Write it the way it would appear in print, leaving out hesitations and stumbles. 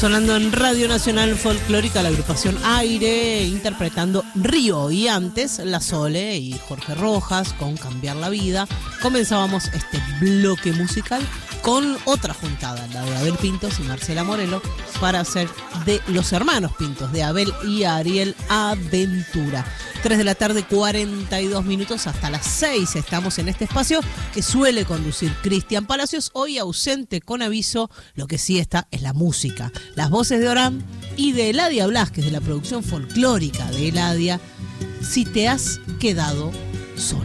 Sonando en Radio Nacional Folclórica la agrupación Aire, interpretando Río, y antes La Sole y Jorge Rojas con Cambiar la Vida. Comenzábamos este bloque musical con otra juntada, la de Abel Pintos y Marcela Morelo, para hacer de los hermanos Pintos, de Abel y Ariel Aventura. 3 de la tarde, 42 minutos, hasta las 6 estamos en este espacio que suele conducir Cristian Palacios, hoy ausente con aviso. Lo que sí está es la música, las voces de Orán y de Eladia Blasquez, de la producción folclórica de Eladia, Si te has quedado solo.